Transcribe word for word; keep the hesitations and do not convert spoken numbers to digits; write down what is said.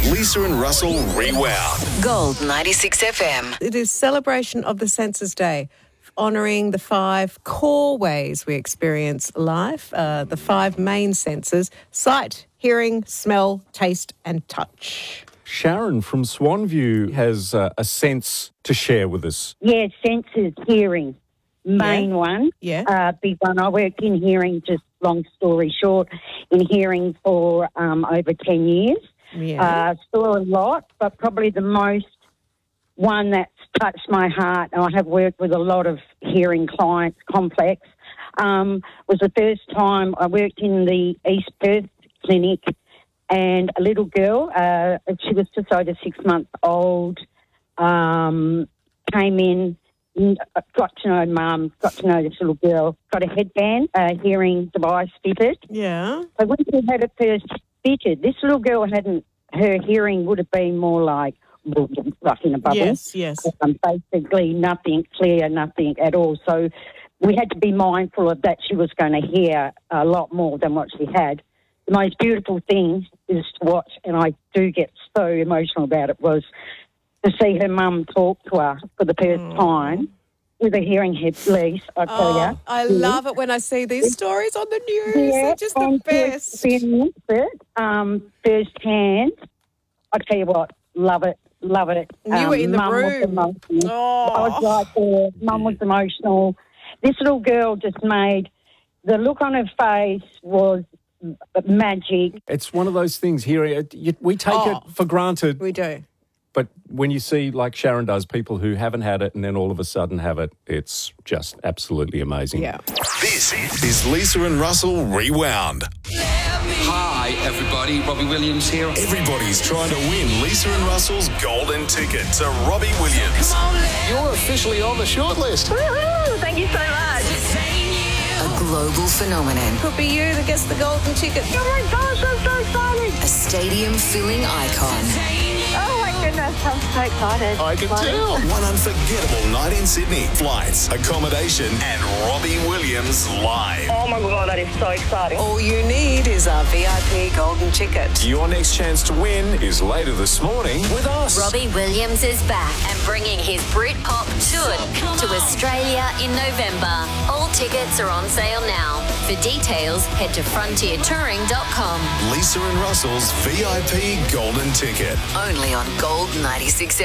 Lisa and Russell Rewound. Gold ninety-six F M. It is celebration of the Senses Day, honouring the five core ways we experience life, uh, the five main senses: sight, hearing, smell, taste and touch. Sharon from Swanview has uh, a sense to share with us. Yeah, senses, hearing, main Yeah. one. Yeah. Uh, big one. I worked in hearing, just long story short, in hearing for um, over ten years. Yeah. Uh, saw a lot, but probably the most one that's touched my heart, and I have worked with a lot of hearing clients, complex, um, was the first time I worked in the East Perth clinic, and a little girl, uh, she was just over six months old, um, came in, got to know mum, got to know this little girl, got a headband, a hearing device fitted. Yeah. So when she had it first fitted, this little girl hadn't, her hearing would have been more like, like in a bubble. Yes, yes. Um, basically nothing clear, nothing at all. So we had to be mindful of that. She was going to hear a lot more than what she had. The most beautiful thing is to watch, and I do get so emotional about it, was to see her mum talk to her for the first Mm. time with a hearing head lease, I tell Oh, you. I love it when I see these stories on the news. They're just the and to best. experience it um, firsthand. I tell you what, love it, love it. And you were in the Mum was room. emotional. Oh. I was right there. Mum was emotional. This little girl just made, the look on her face was magic. It's one of those things here. it- you- We take Oh. it for granted, We do. but when you see, like Sharon does, people who haven't had it and then all of a sudden have it, it's just absolutely amazing. Yeah. This is Lisa and Russell Rewound. Hi, everybody. Robbie Williams here. Everybody's trying to win Lisa and Russell's golden ticket to Robbie Williams. You're officially on the shortlist. Woohoo! Thank you so much. A global phenomenon. Could be you that gets the golden ticket. Oh my gosh, I'm so excited. A stadium-filling icon. Oh my goodness, I'm so excited. I can tell. One unforgettable night in Sydney. Flights, accommodation, and Robbie Williams live. Oh my god, that is so exciting. All you need is a V I P golden ticket. Your next chance to win is later this morning with us. Robbie Williams is back and bringing his Britpop tour to Australia in November. All tickets are on sale now. For details, head to frontier touring dot com. Lisa and Russell's V I P golden ticket. Only on Gold ninety-six